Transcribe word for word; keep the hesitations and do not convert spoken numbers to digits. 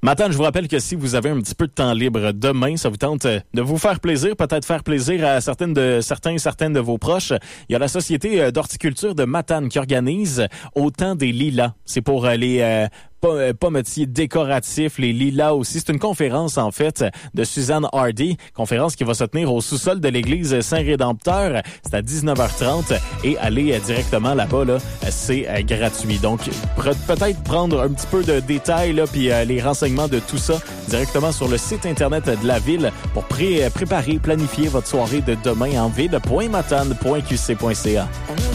Matane, je vous rappelle que si vous avez un petit peu de temps libre demain, ça vous tente de vous faire plaisir, peut-être faire plaisir à certaines de certains, certaines de vos proches. Il y a la Société d'horticulture de Matane qui organise Au temps des lilas. C'est pour les euh, pommetiers décoratifs, les lilas aussi. C'est une conférence, en fait, de Suzanne Hardy. Conférence qui va se tenir au sous-sol de l'église Saint-Rédempteur. C'est à dix-neuf heures trente. Et aller directement là-bas, là, c'est gratuit. Donc, peut-être prendre un petit peu de détails, là, puis euh, les renseignements de tout ça directement sur le site Internet de la ville pour pré- préparer, planifier votre soirée de demain en ville. point matane point q c point c a.